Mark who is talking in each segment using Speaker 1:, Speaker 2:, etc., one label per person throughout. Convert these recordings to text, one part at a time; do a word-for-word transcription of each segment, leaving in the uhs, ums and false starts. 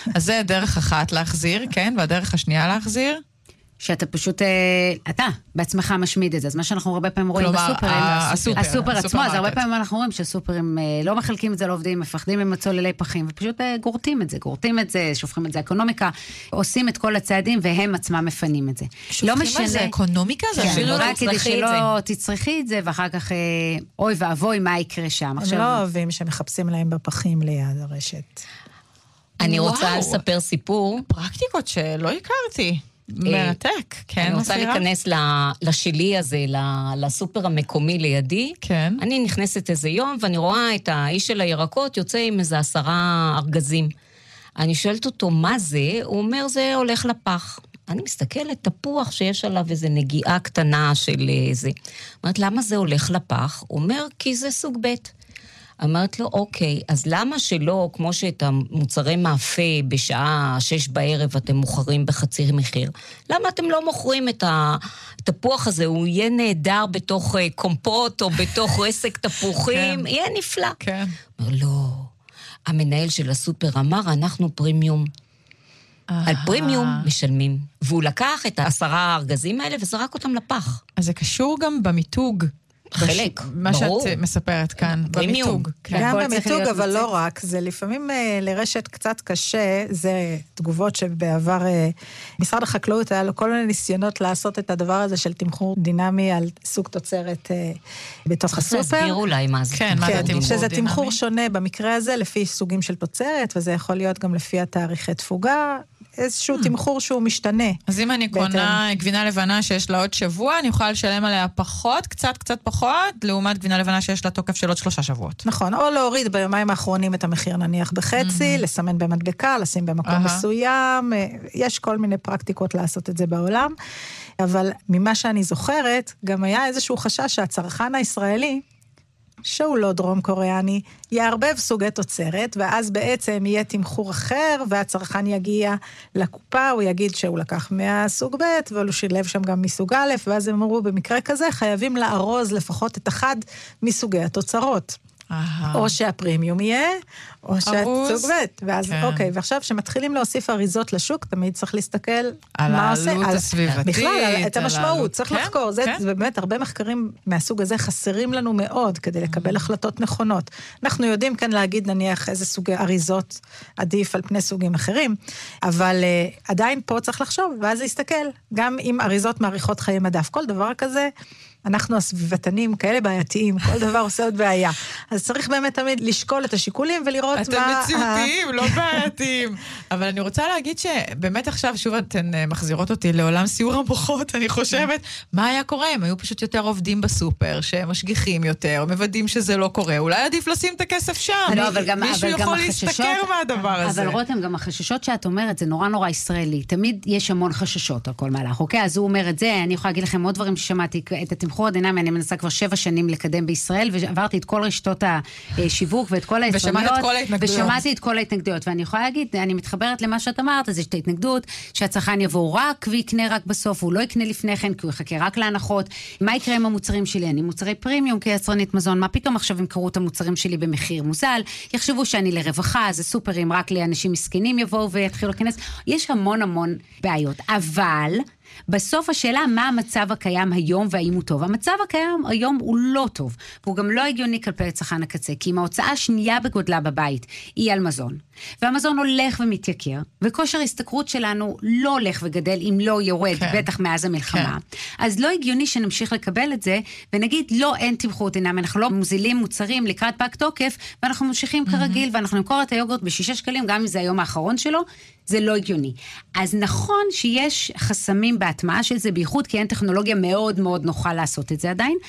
Speaker 1: אז זה דרך אחת להחזיר, כן, והדרך השנייה להחזיר?
Speaker 2: שאתה פשוט, אתה בעצמך משמיד את זה. אז מה שאנחנו הרבה פעמים רואים בסופרים, הסופר עצמו, אז הרבה פעמים אנחנו רואים שהסופרים לא מחלקים את זה לעובדים, מפחדים עם הצוללי פחים, ופשוט גורטים את זה, גורטים את זה, שופכים את זה אקונומיקה, עושים את כל הצעדים, והם עצמם מפנים את זה.
Speaker 1: שופכים את זה אקונומיקה? זה אפילו לא
Speaker 2: כדי שלא תצריכי את זה, ואחר כך, אוי ואבוי, מה יקרה שם?
Speaker 3: הם לא אוהבים שמחפשים להם בפחים ליד הרשת.
Speaker 4: אני רוצה לספר סיפור.
Speaker 1: פרקטיקות שלא הכרתי. מרתק, כן.
Speaker 4: אני רוצה להיכנס לשלי הזה, לסופר המקומי לידי.
Speaker 1: כן.
Speaker 4: אני נכנסת איזה יום, ואני רואה את האיש של הירקות, יוצא עם איזה עשרה ארגזים. אני שואלת אותו, מה זה? הוא אומר, זה הולך לפח. אני מסתכלת, תפוח שיש עליו איזו נגיעה קטנה של זה. אומרת, למה זה הולך לפח? הוא אומר, כי זה סוג ב'. אמרת לו, אוקיי, אז למה שלא, כמו שאת המוצרי מאפה בשעה שש בערב אתם מוכרים בחצי מחיר, למה אתם לא מוכרים את התפוח הזה? הוא יהיה נהדר בתוך קומפוט או בתוך רסק תפוחים, יהיה נפלא.
Speaker 1: כן.
Speaker 4: אומר, לא, המנהל של הסופר אמר, אנחנו פרימיום. על פרימיום משלמים. והוא לקח את העשרה ארגזים האלה וזרק אותם לפח.
Speaker 1: אז זה קשור גם במיתוג.
Speaker 4: חלק,
Speaker 1: מה
Speaker 4: ברור.
Speaker 1: שאת מספרת כאן, במיתוג.
Speaker 3: גם במיתוג, אבל לא רק. זה לפעמים לרשת קצת קשה, זה תגובות שבעבר משרד החקלאות היה לו כל מיני ניסיונות לעשות את הדבר הזה של תמחור דינמי על סוג תוצרת בתוך הסופר.
Speaker 4: תסביר אולי מה זה.
Speaker 1: כן, מה זה תמחור דינמי?
Speaker 3: שזה תמחור שונה במקרה הזה, לפי סוגים של תוצרת, וזה יכול להיות גם לפי התאריכי תפוגה, איזשהו תמחור שהוא משתנה.
Speaker 1: אז אם אני קונה גבינה לבנה שיש לה עוד שבוע, אני יכולה לשלם עליה פחות, קצת קצת פחות, לעומת גבינה לבנה שיש לה תוקף של עוד שלושה שבועות.
Speaker 3: נכון, או להוריד ביומיים האחרונים את המחיר נניח בחצי, לסמן במדבקה, לשים במקום מסוים, יש כל מיני פרקטיקות לעשות את זה בעולם, אבל ממה שאני זוכרת, גם היה איזשהו חשש שהצרכן הישראלי, שהוא לא דרום קוריאני, יערבב סוגי תוצרת, ואז בעצם יהיה תמחור אחר, והצרכן יגיע לקופה, הוא יגיד שהוא לקח מהסוג ב', אבל הוא שילב שם גם מסוג א', ואז הם אמרו, במקרה כזה חייבים לארוז לפחות את אחד מסוגי התוצרות. או שהפרימיום יהיה, או שהסוג ב', ואז אוקיי, ועכשיו שמתחילים להוסיף אריזות לשוק, תמיד צריך להסתכל
Speaker 1: על העלות הסביבתית.
Speaker 3: בכלל, את המשמעות, צריך לחקור, זה באמת, הרבה מחקרים מהסוג הזה חסרים לנו מאוד, כדי לקבל החלטות נכונות. אנחנו יודעים כאן להגיד, נניח, איזה סוגי אריזות עדיף על פני סוגים אחרים, אבל עדיין פה צריך לחשוב, ואז להסתכל, גם עם אריזות מעריכות חיי מדף, כל דבר כזה, אנחנו הסביבתנים כאלה בעייתיים, כל דבר עושה עוד בעיה. אז צריך באמת תמיד לשקול את השיקולים ולראות
Speaker 1: אתם
Speaker 3: מה...
Speaker 1: אתם מציאותיים, לא בעייתיים. אבל אני רוצה להגיד שבאמת עכשיו, שוב אתן מחזירות אותי לעולם סיור המוחות, אני חושבת, מה היה קורה? הם היו פשוט יותר עובדים בסופר, שמשגיחים יותר, מוודאים שזה לא קורה. אולי עדיף לשים את הכסף שם. מישהו יכול להסתכר מהדבר הזה.
Speaker 2: אבל רותם, גם החששות שאת אומרת, זה נורא נורא ישראלי. תמיד יש המון חששות על כל מהלך. אוקיי, אז הוא אומר את זה, אני יכולה להגיד לכם עוד דברים ששמעתי, את התמחור הדינמי, אני מנסה כבר שבע שנים לקדם בישראל, ועברתי את כל רשתות השיווק ואת כל היצרניות, ושמעתי את כל ההתנגדויות, ואני יכולה להגיד, אני מתחברת למה שאת אמרת, אז יש את ההתנגדות, שהצרכן יבוא רק ויקנה רק בסוף, הוא לא יקנה לפני כן, כי הוא יחכה רק להנחות. מה יקרה עם המוצרים שלי? אני מוצרי פרימיום כיצרנית מזון, מה פתאום עכשיו ימכרו את המוצרים שלי במחיר מוזל? יחשבו שאני לרווחה, זה סופרים, רק לאנשים מסכנים יבואו ויתחילו להיכנס. יש המון המון בעיות, אבל בסוף השאלה, מה המצב הקיים היום והאם הוא טוב? המצב הקיים היום הוא לא טוב, והוא גם לא הגיוני כלפי הצרכן הקצה, כי אם ההוצאה השנייה בגודלה בבית היא על מזון, והמזון הולך ומתייקר, וכושר ההסתכרות שלנו לא הולך וגדל אם לא יורד, כן. בטח מאז המלחמה. כן. אז לא הגיוני שנמשיך לקבל את זה, ונגיד, לא, אין תמחור דינמי, אנחנו לא מוזילים מוצרים לקראת פג תוקף, ואנחנו ממשיכים mm-hmm. כרגיל, ואנחנו נמכור את היוגורט בשישה שקלים, גם אם זה היום האחרון שלו, זה לא הגיוני. אז נכון שיש חסמים בהטמעה של זה, בייחוד כי אין טכנולוגיה מאוד מאוד נוחה לעשות את זה עדיין,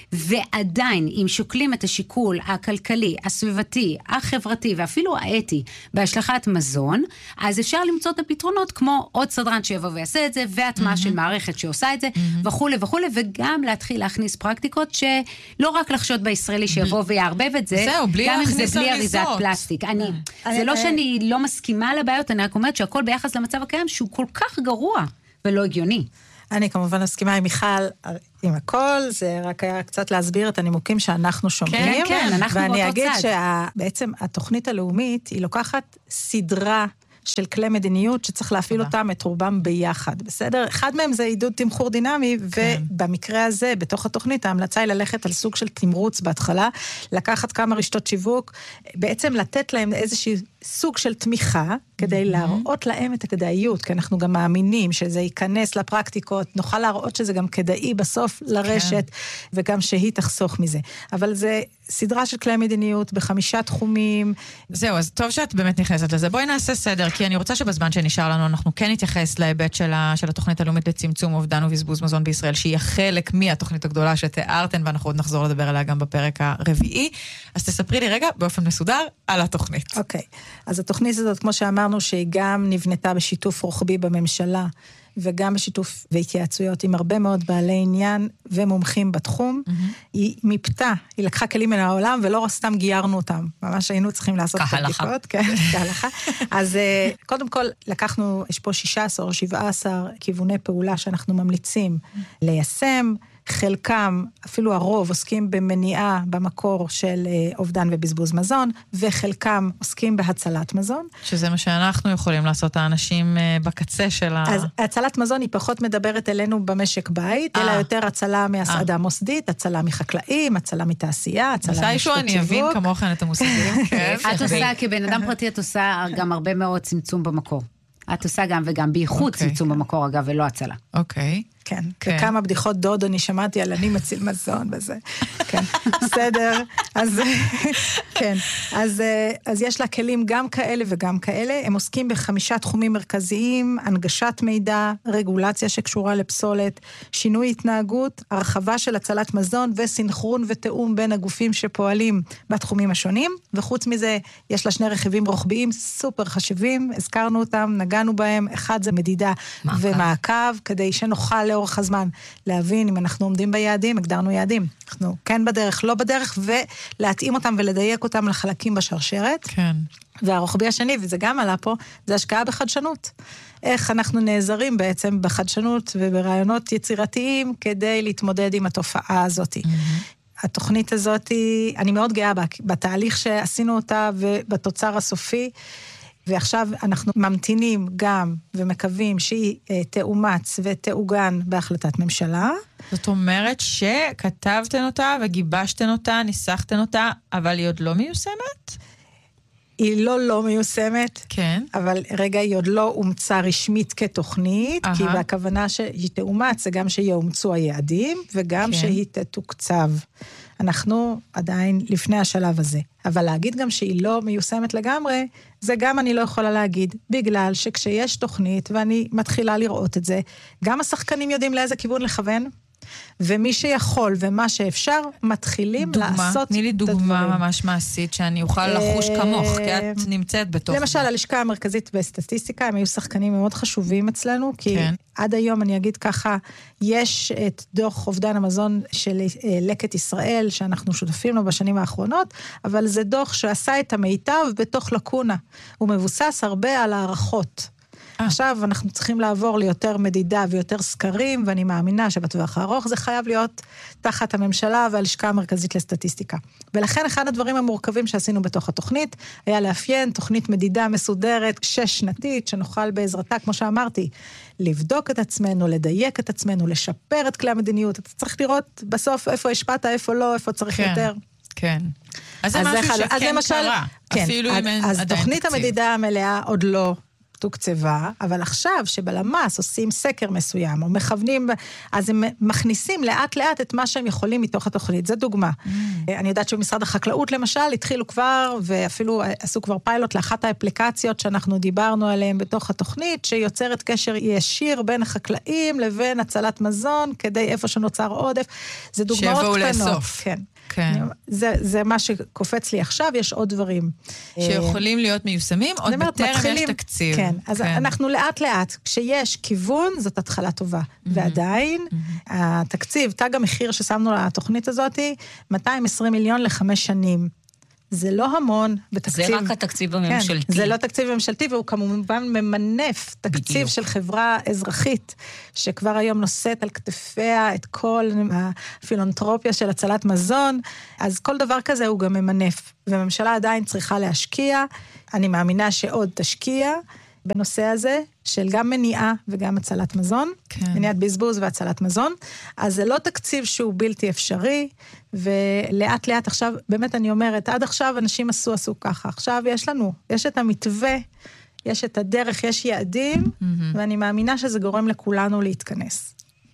Speaker 2: ועדיין, אם שוקלים את השיקול הכלכלי, הסביבתי, החברתי, ואפילו האתי, בהשלכת מזון, אז אפשר למצוא את הפתרונות, כמו עוד סדרן שיבוא ויעשה את זה, והטמעה mm-hmm. של מערכת שעושה את זה, mm-hmm. וכו' וכו', וגם להתחיל להכניס פרקטיקות, שלא רק לחשוד בישראלי שיבוא ויערבב את זה,
Speaker 1: זהו, בלי
Speaker 2: גם אם זה בלי
Speaker 1: אריזות.
Speaker 2: אריזת פלסטיק. אני, זה לא שאני לא מסכימה לבעיות, אני רק אומרת שהכל ביחס למצב הקיים, שהוא כל כך גרוע ולא הגיוני.
Speaker 3: אני כמובן מסכימה עם מיכל, עם הכל, זה רק היה קצת להסביר את הנימוקים שאנחנו שומעים.
Speaker 2: כן, כן, אנחנו באותו צד.
Speaker 3: ואני אגיד שבעצם התוכנית הלאומית, היא לוקחת סדרה של כלי מדיניות שצריך להפעיל אותם את רובם ביחד, בסדר? אחד מהם זה עידוד תמחור דינמי, כן. ובמקרה הזה, בתוך התוכנית, ההמלצה היא ללכת על סוג של תמרוץ בהתחלה, לקחת כמה רשתות שיווק, בעצם לתת להם איזושהי סוג של תמיכה, כדי mm-hmm. להראות להם את הכדאיות, כי אנחנו גם מאמינים שזה ייכנס לפרקטיקות, נוכל להראות שזה גם כדאי בסוף לרשת, כן. וגם שהיא תחסוך מזה. אבל זה סדרה של כלי מדיניות בחמישה תחומים.
Speaker 1: זהו, אז טוב שאת באמת נכנסת לזה. בואי נעשה סדר, כי אני רוצה שבזמן שנשאר לנו, אנחנו כן נתייחס להיבט של, ה, של התוכנית הלאומית לצמצום אובדן ובזבוז מזון בישראל, שהיא החלק מהתוכנית הגדולה שתיארתן, ואנחנו עוד נחזור לדבר עליה גם בפרק הרביעי. אז תספרי לי רגע, באופן מסודר, על התוכנית.
Speaker 3: אוקיי. אז התוכנית הזאת, כמו שאמרנו, שהיא גם נבנתה בשיתוף רוחבי בממשלה, וגם בשיתוף והתייעצויות עם הרבה מאוד בעלי עניין ומומחים בתחום, mm-hmm. היא מיפתה, היא לקחה כלים מן העולם, ולא סתם גיירנו אותם. ממש היינו צריכים לעשות את הבדיקות. כן, כהלכה. אז קודם כל, לקחנו, יש פה שישה עשר או שבעה עשר כיווני פעולה שאנחנו ממליצים ליישם, חלקם, אפילו הרוב, עוסקים במניעה במקור של אובדן ובזבוז מזון, וחלקם עוסקים בהצלת מזון.
Speaker 1: שזה מה שאנחנו יכולים לעשות, האנשים בקצה של ה...
Speaker 3: אז הצלת מזון היא פחות מדברת אלינו במשק בית, אלא יותר הצלה מהסעדה מוסדית, הצלה מחקלאים, הצלה מתעשייה, הצלה משפט שיווק.
Speaker 1: מתישהו אני אבין כמוכן את המושגים.
Speaker 2: את עושה, כבן אדם פרטי, את עושה גם הרבה מאוד צמצום במקור. את עושה גם וגם בייחוד צמצום במקור, אגב, ולא הצלה.
Speaker 1: אוקיי.
Speaker 3: כן, וכמה בדיחות דוד אני שמעתי על אני מציל מזון וזה. כן, בסדר. אז כן, אז אז יש לה כלים גם כאלה וגם כאלה. הם עוסקים בחמישה תחומים מרכזיים: הנגשת מידע, רגולציה שקשורה לפסולת, שינוי התנהגות, הרחבה של הצלת מזון וסינכרון ותאום בין הגופים שפועלים בתחומים השונים. וחוץ מזה יש לה שני רכיבים רוחביים סופר חשובים, הזכרנו אותם, נגענו בהם. אחד זה מדידה ומעקב, כדי שנוכל לאורך הזמן להבין אם אנחנו עומדים ביעדים, הגדרנו יעדים. אנחנו כן בדרך, לא בדרך, ולהתאים אותם ולדייק אותם לחלקים בשרשרת.
Speaker 1: כן.
Speaker 3: והרוחבי השני, וזה גם עלה פה, זה השקעה בחדשנות. איך אנחנו נעזרים בעצם בחדשנות וברעיונות יצירתיים כדי להתמודד עם התופעה הזאת. Mm-hmm. התוכנית הזאת, אני מאוד גאה בתהליך שעשינו אותה ובתוצר הסופי, ועכשיו אנחנו ממתינים גם ומקווים שהיא תאומץ ותעוגן בהחלטת ממשלה.
Speaker 1: זאת אומרת שכתבתן אותה וגיבשתן אותה, ניסחתן אותה, אבל היא עוד לא מיושמת?
Speaker 3: היא לא לא מיושמת,
Speaker 1: כן.
Speaker 3: אבל רגע היא עוד לא אומצה רשמית כתוכנית, כי הכוונה שהיא תאומץ זה גם שיאומצו היעדים, וגם כן. שהיא תתוקצב. אנחנו עדיין לפני השלב הזה. אבל להגיד גם שהיא לא מיושמת לגמרי, זה גם אני לא יכולה להגיד, בגלל שכשיש תוכנית, ואני מתחילה לראות את זה, גם השחקנים יודעים לאיזה כיוון לכוון, ומי שיכול ומה שאפשר, מתחילים דוגמה, לעשות את הדברים.
Speaker 1: תני לי דוגמה ממש מעשית, שאני אוכל לחוש כמוך, כי את נמצאת בתוך...
Speaker 3: למשל, הלשכה המרכזית בסטטיסטיקה, הם היו שחקנים מאוד חשובים אצלנו, כי כן. עד היום, אני אגיד ככה, יש את דוח אובדן המזון של לקט ישראל, שאנחנו שותפים לו בשנים האחרונות, אבל זה דוח שעשה את המיטב בתוך לקונה. הוא מבוסס הרבה על הערכות. עכשיו אנחנו צריכים לעבור ליותר מדידה ויותר סקרים, ואני מאמינה שבטווח הארוך זה חייב להיות תחת הממשלה והלשכה המרכזית לסטטיסטיקה. ולכן אחד הדברים המורכבים שעשינו בתוך התוכנית, היה לאפיין תוכנית מדידה מסודרת, שש שנתית, שנוכל בעזרתה, כמו שאמרתי, לבדוק את עצמנו, לדייק את עצמנו, לשפר את כלי המדיניות. אתה צריך לראות בסוף איפה השפעת, איפה לא, איפה צריך
Speaker 1: כן,
Speaker 3: יותר.
Speaker 1: כן. אז זה משהו שכן קרה, אפילו אם אין עדיין תקציב.
Speaker 3: אז תוכנית המדידה המלאה עוד לא תוקצבה, אבל עכשיו שבלמ"ס עושים סקר מסוים, או מכוונים, אז הם מכניסים לאט לאט את מה שהם יכולים מתוך התוכנית. זו דוגמה. Mm. אני יודעת שבמשרד החקלאות למשל, התחילו כבר, ואפילו עשו כבר פיילוט לאחת האפליקציות שאנחנו דיברנו עליהן בתוך התוכנית, שיוצרת קשר ישיר בין החקלאים לבין הצלת מזון, כדי איפה שנוצר עודף. זה דוגמאות קטנות. שיבואו לאסוף. כן.
Speaker 1: כן.
Speaker 3: זה, זה מה שקופץ לי עכשיו, יש עוד דברים.
Speaker 1: שיכולים להיות מיושמים, עוד בטרם יש תקציב.
Speaker 3: כן, אז כן. אנחנו לאט לאט, כשיש כיוון, זאת התחלה טובה. Mm-hmm. ועדיין, mm-hmm. התקציב, תג המחיר ששמנו לתוכנית הזאת, מאתיים ועשרים מיליון לחמש שנים. זה לא המון בתקציב.
Speaker 4: זה רק התקציב הממשלתי.
Speaker 3: כן, זה לא תקציב ממשלתי, והוא כמובן ממנף תקציב בדיוק. של חברה אזרחית, שכבר היום נושאת על כתפיה את כל הפילנתרופיה של הצלת מזון, אז כל דבר כזה הוא גם ממנף, וממשלה עדיין צריכה להשקיע, אני מאמינה שעוד תשקיע, בנושא הזה, של גם מניעה וגם הצלת מזון,
Speaker 1: כן.
Speaker 3: מניעת בזבוז והצלת מזון, אז זה לא תקציב שהוא בלתי אפשרי, ולאט לאט עכשיו, באמת אני אומרת, עד עכשיו אנשים עשו, עשו ככה, עכשיו יש לנו, יש את המתווה, יש את הדרך, יש יעדים, mm-hmm. ואני מאמינה שזה גורם לכולנו להתכנס.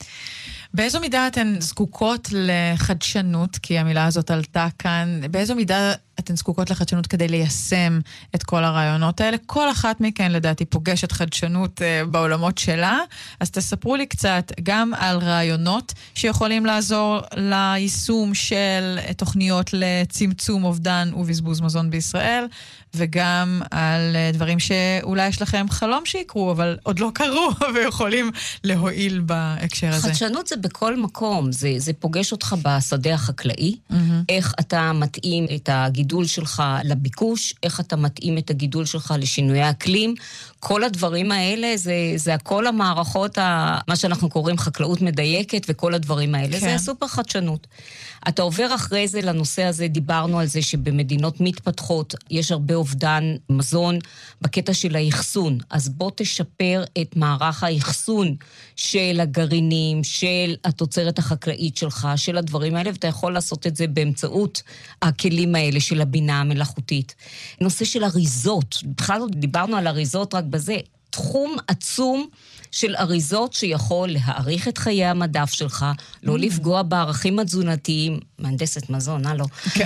Speaker 1: באיזו מידה אתן זקוקות לחדשנות, כי המילה הזאת עלתה כאן, באיזו מידה אתן זקוקות לחדשנות כדי ליישם את כל הרעיונות האלה? כל אחת מכן לדעתי פוגשת חדשנות בעולמות שלה, אז תספרו לי קצת גם על רעיונות שיכולים לעזור ליישום של תוכניות לצמצום אובדן ובזבוז מזון בישראל, וגם על דברים שאולי יש לכם חלום שיקרו, אבל עוד לא קרו, ויכולים להועיל בהקשר הזה.
Speaker 4: חדשנות זה בכל מקום, זה, זה פוגש אותך בשדה החקלאי, mm-hmm. איך אתה מתאים את הגידול שלך לביקוש, איך אתה מתאים את הגידול שלך לשינויי אקלים, כל הדברים האלה, זה, זה הכל המערכות, ה, מה שאנחנו קוראים חקלאות מדייקת, וכל הדברים האלה, כן. זה סופר חדשנות. אתה עובר אחרי זה לנושא הזה, דיברנו על זה שבמדינות מתפתחות, יש הרבה אובדן מזון בקטע של היחסון, אז בוא תשפר את מערך היחסון של הגרעינים, של התוצרת החקלאית שלך, של הדברים האלה, ואתה יכול לעשות את זה באמצעות הכלים האלה של הבינה המלאכותית. נושא של אריזות, בכלל דיברנו על אריזות רק בזה, תחום עצום של אריזות שיכול להאריך את חיי המדף שלך, לא לפגוע בערכים התזונתיים, מהנדסת מזון, אה לא,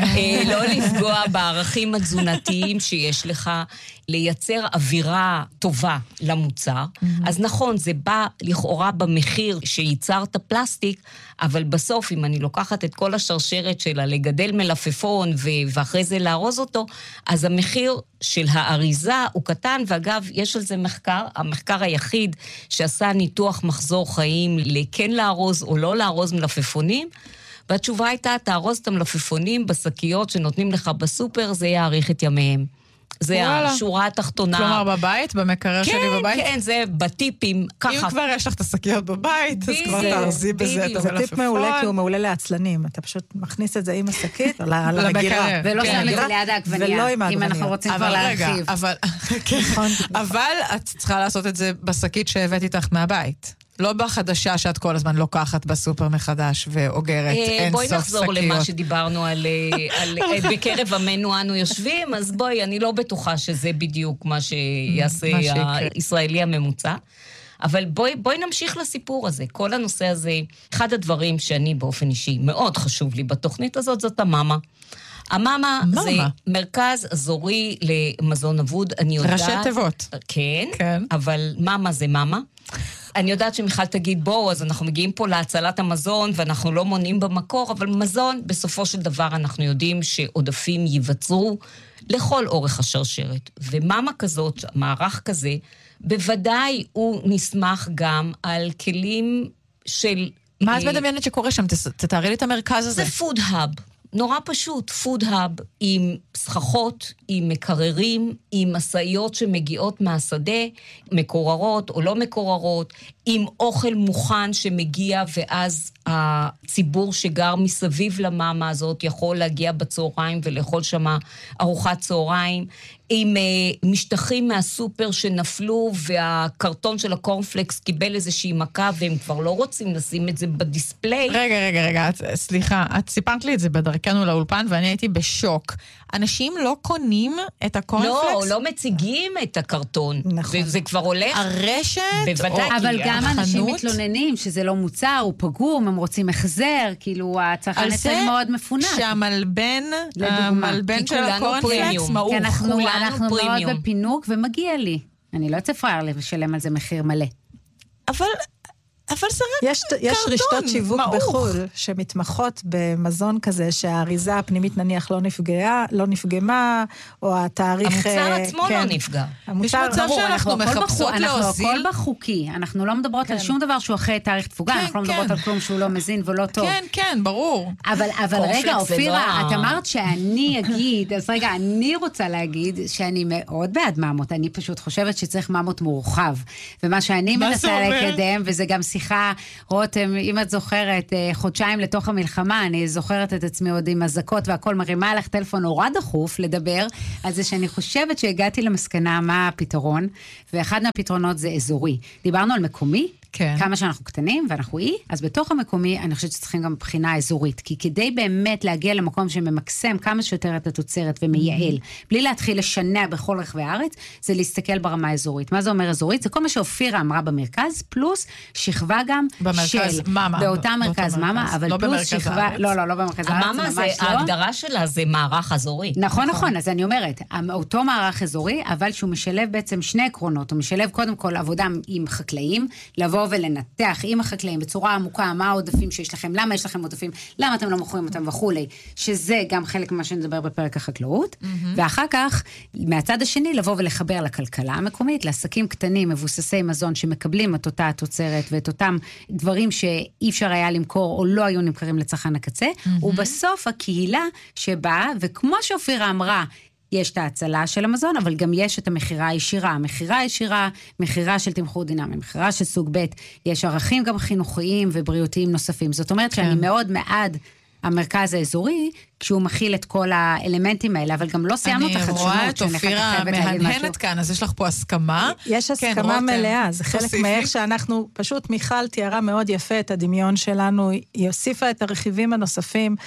Speaker 4: לא לפגוע בערכים התזונתיים שיש לך, לייצר אווירה טובה למוצר. אז נכון, זה בא לכאורה במחיר שייצרת פלסטיק, אבל בסוף, אם אני לוקחת את כל השרשרת שלה, לגדל מלפפון ואחרי זה לארוז אותו, אז המחיר של האריזה הוא קטן, ואגב, יש על זה מחקר, המחקר היחיד שעשה ניתוח מחזור חיים לכן לארוז או לא לארוז מלפפונים, והתשובה הייתה, תארוז את המלפפונים בשקיות שנותנים לך בסופר, זה יאריך את ימיהם. זה וואלה. השורה התחתונה.
Speaker 1: כלומר בבית, במקרר
Speaker 4: כן,
Speaker 1: שלי בבית?
Speaker 4: כן, כן, זה בטיפים, ככה.
Speaker 1: אם כבר יש לך את השקיות בבית, אז כבר תארזי בזה את המלפפון.
Speaker 3: זה טיפ מעולה, כי הוא מעולה לעצלנים. אתה פשוט מכניס את זה עם השקית, למגירה.
Speaker 2: ולא שם את זה ליד העגבנייה, אם אנחנו רוצים כבר להרחיב.
Speaker 1: אבל את צריכה לעשות את זה בשקית שהבאת איתך מהבית. לא בחדשה שאת כל הזמן לוקחת בסופר מחדש ואוגרת אין סוף שקיות.
Speaker 4: בואי נחזור למה שדיברנו על בקרב עמנו אנו יושבים, אז בואי, אני לא בטוחה שזה בדיוק מה שיעשה הישראלי הממוצע. אבל בואי, בואי נמשיך לסיפור הזה. כל הנושא הזה, אחד הדברים שאני באופן אישי מאוד חשוב לי בתוכנית הזאת, זאת המאמה. המאמה זה מרכז אזורי למזון אבוד, אני יודעת...
Speaker 1: ראשי תיבות.
Speaker 4: כן, כן. אבל מאמה זה מאמה. אני יודעת שמיכל תגיד, בואו, אז אנחנו מגיעים פה להצלת המזון, ואנחנו לא מונים במקור, אבל מזון, בסופו של דבר, אנחנו יודעים שעודפים ייווצרו לכל אורך השרשרת. ומאמה כזאת, מערך כזה, בוודאי הוא נסמך גם על כלים של...
Speaker 1: מה את מדמיינת שקורה שם? תתארי לי את המרכז הזה.
Speaker 4: זה פוד האב. נורא פשוט, פוד האב עם סככות, עם מקררים, עם מסעיות שמגיעות מהשדה, מקוררות או לא מקוררות, עם אוכל מוכן שמגיע ואז הציבור שגר מסביב למאמה הזאת יכול להגיע בצהריים ולאכול שמה ארוחת צהריים, עם uh, משטחים מהסופר שנפלו והקרטון של הקורנפלקס קיבל איזושהי מכה והם כבר לא רוצים לשים את זה בדיספליי.
Speaker 1: רגע, רגע, רגע, את, סליחה, את סיפרת לי את זה בדרכנו לאולפן ואני הייתי בשוק. אנשים לא קונים את הקורנפלקס?
Speaker 4: לא, לא מציגים את הקרטון. נכון. וזה כבר הולך.
Speaker 1: הרשת?
Speaker 4: בוודאי.
Speaker 2: אבל גם אנשים מתלוננים שזה לא מוצר, הוא פגום, הם רוצים החזר, כאילו הצרכן אצל מאוד מפונק.
Speaker 1: שהמלבן, המלבן של הקורנפלקס, מה הוא כולנו
Speaker 2: אנחנו מאוד בפינוק, ומגיע לי. אני לא צפרה לשלם על זה מחיר מלא.
Speaker 1: אבל... אבל זה רק
Speaker 3: יש, יש רשתות שיווק בחול שמתמחות במזון כזה שהאריזה הפנימית נניח לא נפגעה, לא נפגמה, או התאריך...
Speaker 4: המוצר עצמו כן. לא נפגע.
Speaker 1: המוצר, יש מצב שאנחנו מחפשות להוזיל.
Speaker 2: אנחנו הכל בחוקי, אנחנו לא מדברות כן. על שום דבר שהוא אחרי תאריך תפוגה, כן, אנחנו לא כן. מדברות על כלום שהוא לא מזין ולא טוב.
Speaker 1: כן, כן, ברור.
Speaker 2: אבל, אבל רגע, אופירה, את אמרת שאני אגיד, אז רגע, אני רוצה להגיד שאני מאוד בעד מאמות, אני פשוט חושבת שצריך מאמות מורחב, ומה שאני מנסה לקדם, וזה גם שיחה סליחה, רותם, אם את זוכרת, חודשיים לתוך המלחמה, אני זוכרת את עצמי עוד עם הזקות והכל, מרימה לך טלפון נורא דחוף לדבר, על זה שאני חושבת שהגעתי למסקנה מה הפתרון, ואחד מהפתרונות זה אזורי. דיברנו על מקומי, כן. כמה שאנחנו קטנים ואנחנו אי, אז בתוך המקומי אני חושבת שצריכים גם בחינה אזורית, כי כדי באמת להגיע למקום שממקסם כמה שיותר את התוצרת ומייעל, mm-hmm. בלי להתחיל לשנע בכל רחבי הארץ, זה להסתכל ברמה האזורית. מה זה אומר אזורית? זה כל מה שאופירה אמרה במרכז, פלוס שכבה גם
Speaker 1: במרכז
Speaker 2: של...
Speaker 1: מאמה.
Speaker 2: באותה מרכז מאמה, אבל
Speaker 1: לא
Speaker 2: פלוס שכבה... הארץ. לא, לא, לא במרכז הארץ.
Speaker 4: המאמה זה, ההגדרה שלה זה מערך אזורי.
Speaker 2: נכון, נכון, אז אני אומרת, אותו מערך אזורי, אבל שהוא משלב בעצם שני עקרונות, הוא משלב קודם כל עבודה עם חקלאים, לבוא ולנתח עם החקלאים בצורה עמוקה, מה העודפים שיש לכם, למה יש לכם עודפים, למה אתם לא מוכרים אותם וכולי, שזה גם חלק ממה שנדבר בפרק החקלאות, mm-hmm. ואחר כך, מהצד השני, לבוא ולחבר לכלכלה המקומית, לעסקים קטנים, מבוססי מזון, שמקבלים את אותה התוצרת, ואת אותם דברים שאי אפשר היה למכור, או לא היו נמכרים לצרכן הקצה, mm-hmm. ובסוף הקהילה שבאה, וכמו שאופירה אמרה, יש את ההצלה של המזון, אבל גם יש את המחירה הישירה. המחירה הישירה, מחירה של תמחור דינמי, מחירה של סוג ב', יש ערכים גם חינוכיים ובריאותיים נוספים. זאת אומרת כן. שאני מאוד מעד המרכז האזורי, כשהוא מכיל את כל האלמנטים האלה, אבל גם לא סיימנו את החדשנות.
Speaker 1: אני רואה את אופירה מהנהנת כאן, אז יש לך פה הסכמה.
Speaker 3: יש הסכמה מלאה, זה חלק מאיך שאנחנו, פשוט מיכל תיארה מאוד יפה את הדמיון שלנו, היא הוסיפה את הרכיבים הנוספים,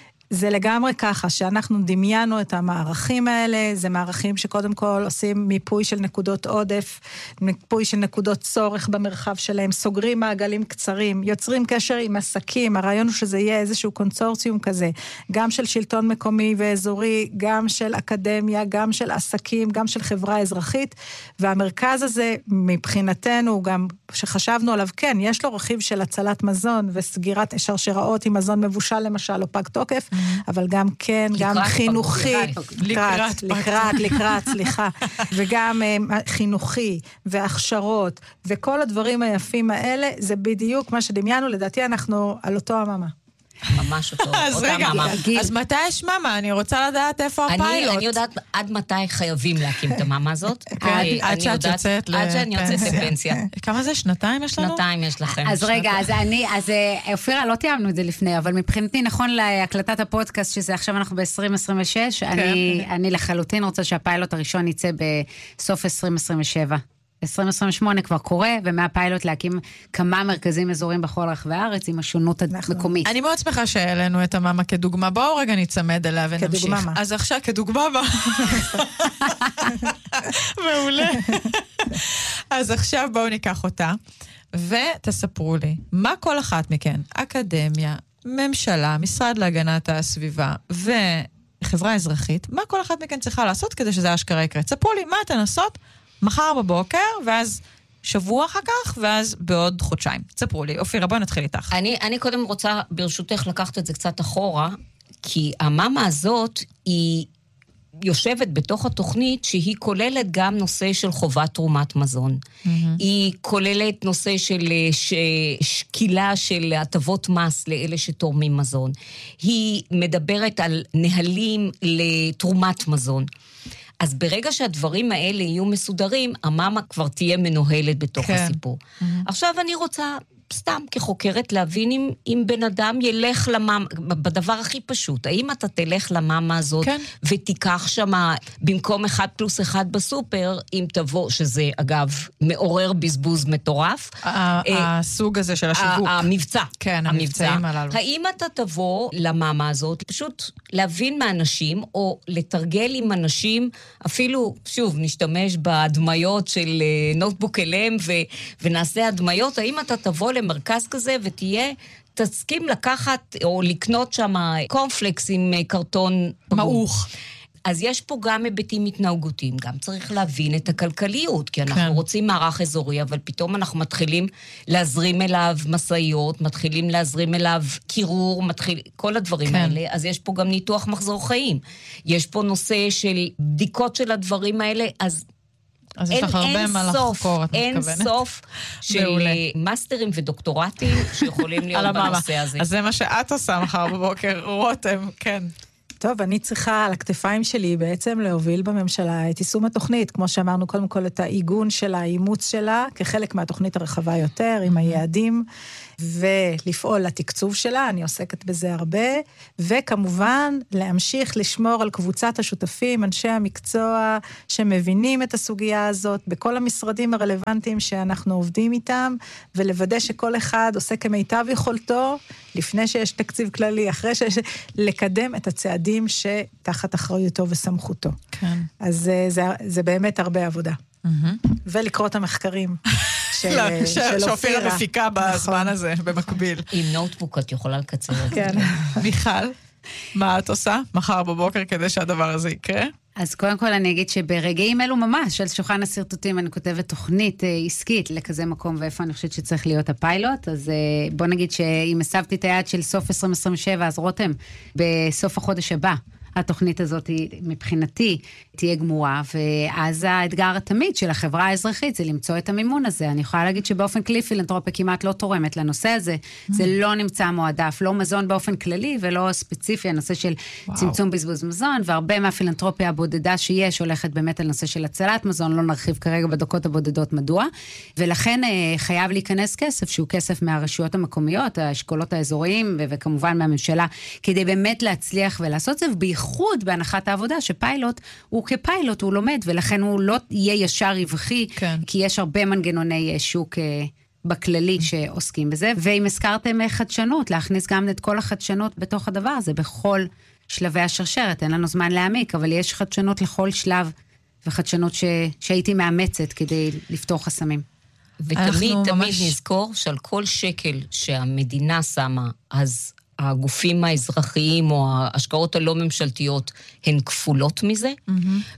Speaker 3: זה לגמרי ככה, שאנחנו דמיינו את המערכים האלה, זה מערכים שקודם כל עושים מיפוי של נקודות עודף, מיפוי של נקודות צורך במרחב שלהם, סוגרים מעגלים קצרים, יוצרים קשר עם עסקים, הרעיון הוא שזה יהיה איזשהו קונסורציום כזה, גם של שלטון מקומי ואזורי, גם של אקדמיה, גם של עסקים, גם של חברה אזרחית, והמרכז הזה מבחינתנו, גם שחשבנו עליו, כן, יש לו רכיב של הצלת מזון וסגירת שרשראות עם מזון מבושל למשל או פג תוקף, אבל גם כן, גם חינוכי, לקראת, לקראת, לקראת, סליחה, וגם חינוכי והכשרות, וכל הדברים היפים האלה, זה בדיוק מה שדמיינו, לדעתי אנחנו על אותו הממה.
Speaker 4: ממש אותו,
Speaker 1: אז רגע, אז מתי יש מאמה? אני רוצה לדעת איפה הפיילוט.
Speaker 4: אני יודעת עד מתי חייבים להקים את המאמה הזאת.
Speaker 1: עד שאת יוצאת
Speaker 4: לפנסיה. עד שאני יוצאת לפנסיה.
Speaker 1: כמה זה? שנתיים יש לנו?
Speaker 4: שנתיים יש לכם.
Speaker 2: אז רגע, אז אני, אז אופירה, לא תיאמנו את זה לפני, אבל מבחינתי נכון להקלטת הפודקאסט, שזה עכשיו אנחנו ב-עשרים עשרים ושש, אני לחלוטין רוצה שהפיילוט הראשון יצא בסוף עשרים עשרים ושבע. עשרים עשרים ושמונה כבר קורה, ומהפיילוט להקים כמה מרכזים אזוריים בכל רחבי הארץ, עם השונות המקומית.
Speaker 1: אני מאוד שמחה שהעלינו את המאמה כדוגמה. בואו רגע נצמד אליה ונמשיך.
Speaker 3: כדוגמה מה?
Speaker 1: אז עכשיו, כדוגמה מה? מעולה. אז עכשיו בואו ניקח אותה, ותספרו לי, מה כל אחת מכן, אקדמיה, ממשלה, משרד להגנת הסביבה, וחברה אזרחית, מה כל אחת מכן צריכה לעשות כדי שזה אשכרה יקרה? תספרו לי, מה אתן עושות? מחר בבוקר, ואז שבוע אחר כך, ואז בעוד חודשיים. תספרו לי. אופירה, בואי נתחיל איתך.
Speaker 4: אני, אני קודם רוצה, ברשותך, לקחת את זה קצת אחורה, כי המאמה הזאת היא יושבת בתוך התוכנית, שהיא כוללת גם נושא של חובת תרומת מזון. Mm-hmm. היא כוללת נושא של ש... שקילה של הטבות מס לאלה שתורמים מזון. היא מדברת על נהלים לתרומת מזון. אז ברגע שהדברים האלה יהיו מסודרים, המאמה כבר תהיה מנוהלת בתוך כן. הסיפור. Mm-hmm. עכשיו אני רוצה, סתם כחוקרת, להבין אם, אם בן אדם ילך למאמה, בדבר הכי פשוט, האם אתה תלך למאמה הזאת, כן. ותיקח שמה, במקום אחד פלוס אחד בסופר, אם תבוא, שזה אגב, מעורר בזבוז מטורף.
Speaker 1: הסוג הזה של השיווק.
Speaker 4: המבצע.
Speaker 1: כן, המבצעים הללו.
Speaker 4: האם אתה תבוא למאמה הזאת, פשוט להבין מאנשים, או לתרגל עם אנשים, אפילו, שוב, נשתמש בהדמיות של נוטבוק אלם, ונעשה הדמיות, האם אתה תבוא למרכז כזה ותהיה, תסכים לקחת או לקנות שם קורנפלקס עם קרטון
Speaker 1: מעוך.
Speaker 4: אז יש פה גם היבטים התנהגותיים, גם צריך להבין את הכלכליות, כי אנחנו כן. רוצים מערך אזורי, אבל פתאום אנחנו מתחילים להזרים אליו מסעיות, מתחילים להזרים אליו קירור, מתחיל, כל הדברים כן. האלה, אז יש פה גם ניתוח מחזור חיים. יש פה נושא של בדיקות של הדברים האלה, אז
Speaker 1: אז יש לך הרבה מה לחקור, את
Speaker 4: מתכוונת. אין סוף של מאסטרים ודוקטורטים שיכולים להיות בנושא הזה.
Speaker 1: אז זה מה שאת עושה מחר בבוקר, רותם, כן.
Speaker 3: טוב, אני צריכה על הכתפיים שלי בעצם להוביל בממשלה את יישום התוכנית, כמו שאמרנו קודם כל את העיגון שלה, האימוץ שלה, כחלק מהתוכנית הרחבה יותר, עם היעדים, ולפעול לתקצוב שלה, אני עוסקת בזה הרבה, וכמובן להמשיך לשמור על קבוצת השותפים, אנשי המקצוע שמבינים את הסוגיה הזאת, בכל המשרדים הרלוונטיים שאנחנו עובדים איתם, ולוודא שכל אחד עושה כמיטב יכולתו, לפני שיש תקציב כללי, אחרי שיש, לקדם את הצעדים שתחת אחריותו וסמכותו.
Speaker 1: כן.
Speaker 3: אז זה, זה, זה באמת הרבה עבודה. Mm-hmm. ולקרוא את המחקרים.
Speaker 1: של, של שאופירה מפיקה בזמן הזה, במקביל.
Speaker 4: עם נוטבוק את יכולה לקצר את זה.
Speaker 3: כן.
Speaker 1: מיכל, מה את עושה מחר בבוקר כדי שהדבר הזה יקרה?
Speaker 2: אז קודם כל אני אגיד שברגעים אלו ממש, על שולחן הסרטוטים אני כותבת תוכנית עסקית לכזה מקום, ואיפה אני חושבת שצריך להיות הפיילוט, אז בוא נגיד שאם הסבתי את היעד של סוף עשרים עשרים ושבע, אז רותם, בסוף החודש הבא, התוכנית הזאת היא, מבחינתי תהיה גמורה, ואז האתגר התמיד של החברה האזרחית זה למצוא את המימון הזה. אני יכולה להגיד שבאופן כללי פילנתרופיה כמעט לא תורמת לנושא הזה, mm. זה לא נמצא מועדף, לא מזון באופן כללי ולא ספציפי, הנושא של וואו. צמצום בזבוז מזון, והרבה מהפילנתרופיה הבודדה שיש הולכת באמת על נושא של הצלת מזון, לא נרחיב כרגע בדקות הבודדות מדוע, ולכן חייב להיכנס כסף, שהוא כסף מהרשויות המקומיות, האשכולות האזוריים, וכמובן מהממשלה, כדי באמת להצליח ולעשות זה, ובייחוד בהנחת העבודה שפיילוט הוא כפיילוט, הוא לומד, ולכן הוא לא יהיה ישר רווחי, כן. כי יש הרבה מנגנוני שוק בכללי שעוסקים בזה, ואם הזכרתם חדשנות, להכניס גם את כל החדשנות בתוך הדבר הזה, בכל שלבי השרשרת, אין לנו זמן להעמיק, אבל יש חדשנות לכל שלב, וחדשנות ש... שהייתי מאמצת כדי לפתור חסמים.
Speaker 4: ותמיד, תמיד
Speaker 1: ממש...
Speaker 4: נזכור שעל כל שקל שהמדינה שמה, אז הגופים האזרחיים או ההשקעות הלא ממשלתיות הן כפולות מזה, mm-hmm.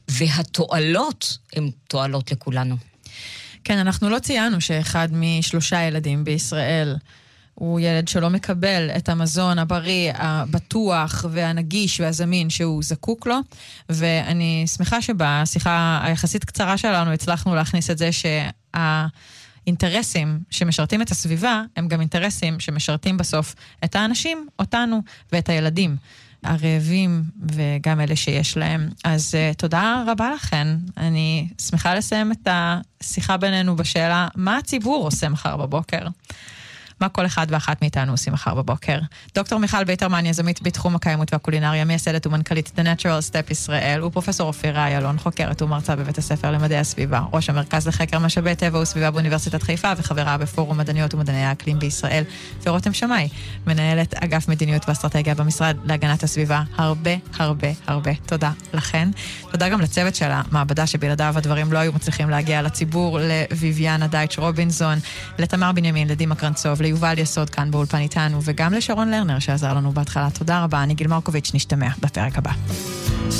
Speaker 4: והתועלות הן תועלות לכולנו.
Speaker 1: כן, אנחנו לא ציינו שאחד משלושה ילדים בישראל הוא ילד שלא מקבל את המזון הבריא, הבטוח והנגיש והזמין שהוא זקוק לו, ואני שמחה שבשיחה היחסית קצרה שלנו הצלחנו להכניס את זה שה... אינטרסים שמשרתים את הסביבה, הם גם אינטרסים שמשרתים בסוף את האנשים, אותנו ואת הילדים, הרעבים וגם אלה שיש להם. אז uh, תודה רבה לכן. אני שמחה לסיים את השיחה בינינו בשאלה, מה הציבור עושה מחר בבוקר? מה כל אחד ואחת מאיתנו עושים מחר בבוקר. דוקטור מיכל ביטרמן, יזמית בתחום הקיימות והקולינריה, מייסדת ומנכ"לית The Natural Step ישראל, ופרופסור אופירה איילון, חוקרת ומרצה בבית הספר למדעי הסביבה, ראש המרכז לחקר משאבי טבע וסביבה באוניברסיטת חיפה, וחברה בפורום מדעניות ומדעני האקלים בישראל, ורותם שמאי, מנהלת אגף מדיניות ואסטרטגיה במשרד להגנת הסביבה. הרבה, הרבה, הרבה תודה לכן. תודה גם לצוות של המעבדה, שבלעדיו הדברים לא היו מצליחים להגיע לציבור, לויביאנה דייטש רובינזון, לתמר בנימין, לדימה קרנצוב, ליובל יסוד כאן באולפן איתנו, וגם לשרון לרנר שעזר לנו בהתחלה. תודה רבה, אני גיל מרקוביץ', נשתמע בפרק הבא.